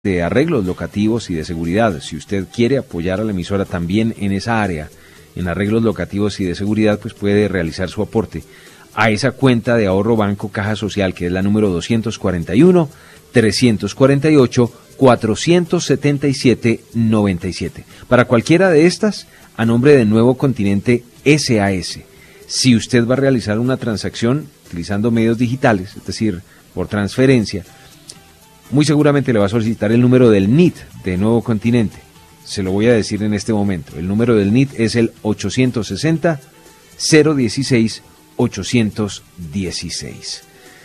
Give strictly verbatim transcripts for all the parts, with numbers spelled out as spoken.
de arreglos locativos y de seguridad. Si usted quiere apoyar a la emisora también en esa área, en arreglos locativos y de seguridad, pues puede realizar su aporte a esa cuenta de ahorro Banco Caja Social, que es la número doscientos cuarenta y uno, trescientos cuarenta y ocho, cuatrocientos setenta y siete, noventa y siete. Para cualquiera de estas, a nombre de Nuevo Continente S A S. Si usted va a realizar una transacción utilizando medios digitales, es decir, por transferencia, muy seguramente le va a solicitar el número del N I T de Nuevo Continente. Se lo voy a decir en este momento. El número del N I T es el ochocientos sesenta, cero dieciséis, ochocientos dieciséis.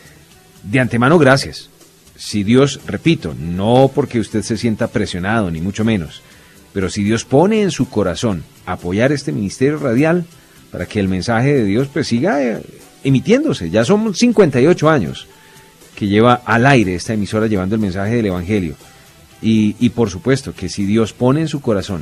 De antemano, gracias. Si Dios, repito, no porque usted se sienta presionado, ni mucho menos, pero si Dios pone en su corazón apoyar este ministerio radial para que el mensaje de Dios pues siga eh, emitiéndose. Ya son cincuenta y ocho años que lleva al aire esta emisora llevando el mensaje del Evangelio. Y, y por supuesto que si Dios pone en su corazón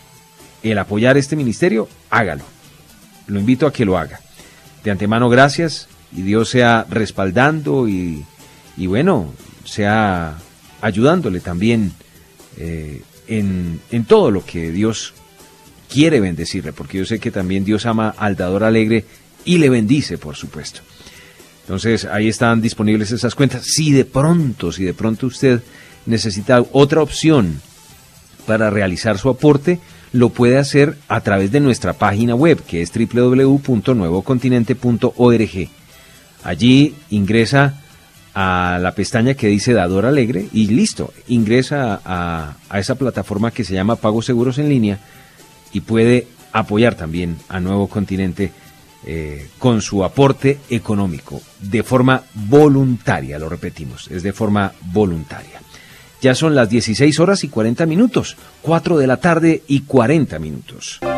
el apoyar este ministerio, hágalo. Lo invito a que lo haga. De antemano, gracias, y Dios sea respaldando y, y bueno, sea ayudándole también eh, en, en todo lo que Dios quiere bendecirle, porque yo sé que también Dios ama al dador alegre y le bendice, por supuesto. Entonces, ahí están disponibles esas cuentas. Si de pronto, si de pronto usted necesita otra opción para realizar su aporte, lo puede hacer a través de nuestra página web, que es doble u doble u doble u punto nuevo continente punto org. Allí ingresa a la pestaña que dice Dador Alegre y listo, ingresa a, a esa plataforma que se llama Pagos Seguros en Línea y puede apoyar también a Nuevo Continente Eh, con su aporte económico, de forma voluntaria, lo repetimos, es de forma voluntaria. Ya son las dieciséis horas y cuarenta minutos, cuatro de la tarde y cuarenta minutos.